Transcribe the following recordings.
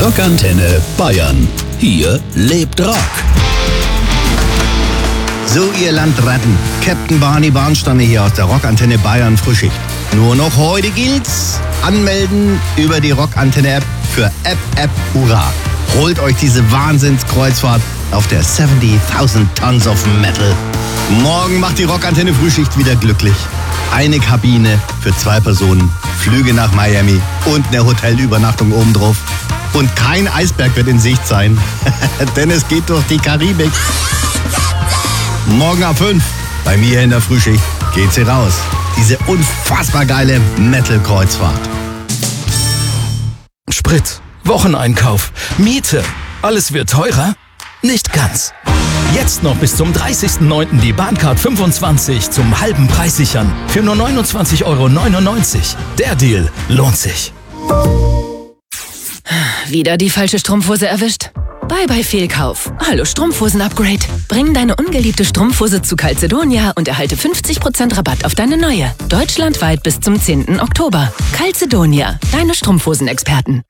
Rockantenne Bayern. Hier lebt Rock. So, ihr Landratten, Captain Barney Barnstange hier aus der Rockantenne Bayern Frühschicht. Nur noch heute gilt's. Anmelden über die Rockantenne-App für App Hurra. Holt euch diese Wahnsinnskreuzfahrt auf der 70.000 Tons of Metal. Morgen macht die Rockantenne Frühschicht wieder glücklich. Eine Kabine für 2 Personen, Flüge nach Miami und eine Hotelübernachtung obendrauf. Und kein Eisberg wird in Sicht sein, denn es geht durch die Karibik. Morgen ab 5, bei mir in der Frühschicht, geht sie raus. Diese unfassbar geile Metal-Kreuzfahrt. Sprit, Wocheneinkauf, Miete, alles wird teurer? Nicht ganz. Jetzt noch bis zum 30.09. die Bahncard 25 zum halben Preis sichern. Für nur 29,99 €. Der Deal lohnt sich. Wieder die falsche Strumpfhose erwischt? Bye Fehlkauf. Hallo Strumpfhosen-Upgrade. Bring deine ungeliebte Strumpfhose zu Calzedonia und erhalte 50% Rabatt auf deine neue. Deutschlandweit bis zum 10. Oktober. Calzedonia, deine Strumpfhosen-Experten.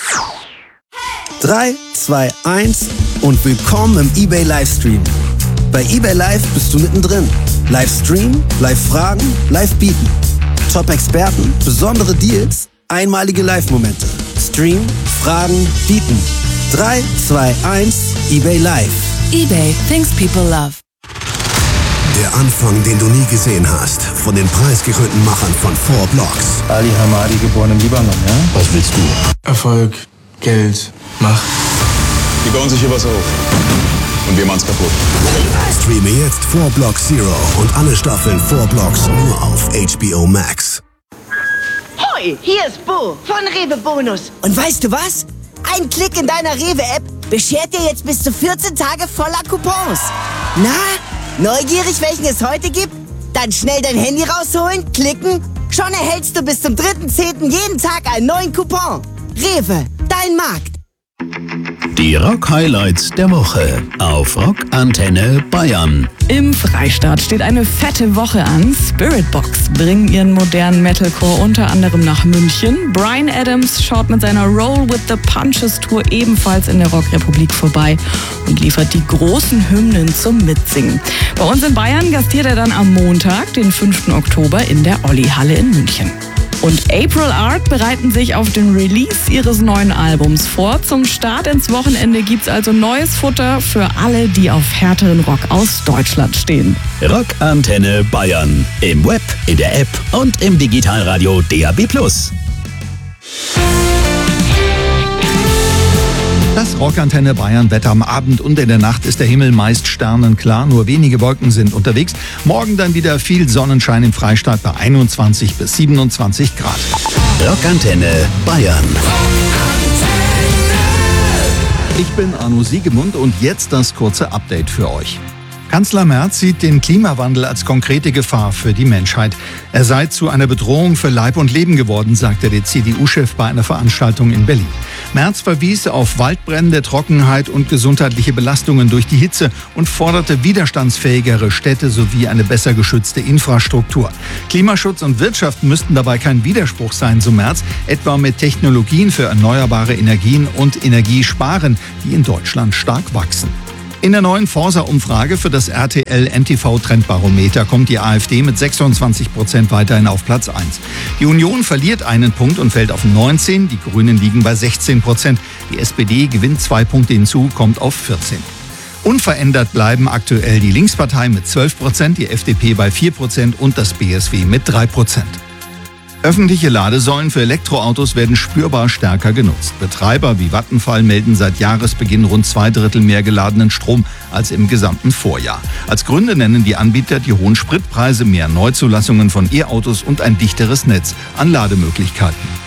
3, 2, 1 und willkommen im eBay Livestream. Bei eBay Live bist du mittendrin. Livestream, Live-Fragen, Live-Bieten. Top-Experten, besondere Deals, einmalige Live-Momente. Stream, Fragen, Bieten. 3, 2, 1, eBay Live. eBay, things people love. Der Anfang, den du nie gesehen hast, von den preisgekrönten Machern von 4 Blocks. Ali Hamadi, geboren im Libanon, ja? Was willst du? Erfolg, Geld, Macht. Die bauen sich hier was auf. Und wir machen's kaputt. Streame jetzt 4 Blocks Zero und alle Staffeln 4 Blocks nur auf HBO Max. Hoi, hier ist Bo von Rewe Bonus. Und weißt du was? Ein Klick in deiner Rewe-App beschert dir jetzt bis zu 14 Tage voller Coupons. Na, neugierig, welchen es heute gibt? Dann schnell dein Handy rausholen, klicken. Schon erhältst du bis zum 3.10. jeden Tag einen neuen Coupon. Rewe, dein Markt. Die Rock-Highlights der Woche auf Rockantenne Bayern. Im Freistaat steht eine fette Woche an. Spiritbox bringen ihren modernen Metalcore unter anderem nach München. Bryan Adams schaut mit seiner Roll with the Punches Tour ebenfalls in der Rockrepublik vorbei und liefert die großen Hymnen zum Mitsingen. Bei uns in Bayern gastiert er dann am Montag, den 5. Oktober, in der Olli-Halle in München. Und April Art bereiten sich auf den Release ihres neuen Albums vor. Zum Start ins Wochenende gibt's also neues Futter für alle, die auf härteren Rock aus Deutschland stehen. Rockantenne Bayern. Im Web, in der App und im Digitalradio DAB+. Das Rockantenne Bayern Wetter am Abend und in der Nacht ist der Himmel meist sternenklar, nur wenige Wolken sind unterwegs. Morgen dann wieder viel Sonnenschein im Freistaat bei 21 bis 27 Grad. Rockantenne Bayern. Ich bin Arno Siegemund und jetzt das kurze Update für euch. Kanzler Merz sieht den Klimawandel als konkrete Gefahr für die Menschheit. Er sei zu einer Bedrohung für Leib und Leben geworden, sagte der CDU-Chef bei einer Veranstaltung in Berlin. Merz verwies auf Waldbrände, Trockenheit und gesundheitliche Belastungen durch die Hitze und forderte widerstandsfähigere Städte sowie eine besser geschützte Infrastruktur. Klimaschutz und Wirtschaft müssten dabei kein Widerspruch sein, so Merz, etwa mit Technologien für erneuerbare Energien und Energiesparen, die in Deutschland stark wachsen. In der neuen Forsa-Umfrage für das RTL-NTV-Trendbarometer kommt die AfD mit 26% weiterhin auf Platz 1. Die Union verliert einen Punkt und fällt auf 19, die Grünen liegen bei 16%. Die SPD gewinnt 2 Punkte hinzu, kommt auf 14. Unverändert bleiben aktuell die Linkspartei mit 12%, die FDP bei 4% und das BSW mit 3%. Öffentliche Ladesäulen für Elektroautos werden spürbar stärker genutzt. Betreiber wie Vattenfall melden seit Jahresbeginn rund 2/3 mehr geladenen Strom als im gesamten Vorjahr. Als Gründe nennen die Anbieter die hohen Spritpreise, mehr Neuzulassungen von E-Autos und ein dichteres Netz an Lademöglichkeiten.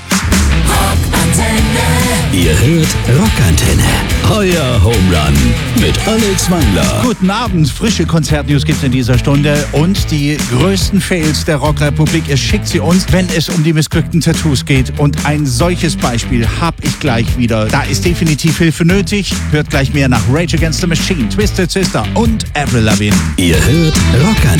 Ihr hört Rockantenne, euer Home Run mit Alex Wangler. Guten Abend, frische Konzertnews gibt's in dieser Stunde und die größten Fails der Rockrepublik. Ihr schickt sie uns, wenn es um die missglückten Tattoos geht. Und ein solches Beispiel habe ich gleich wieder. Da ist definitiv Hilfe nötig. Hört gleich mehr nach Rage Against the Machine, Twisted Sister und Avril Lavigne. Ihr hört Rockantenne.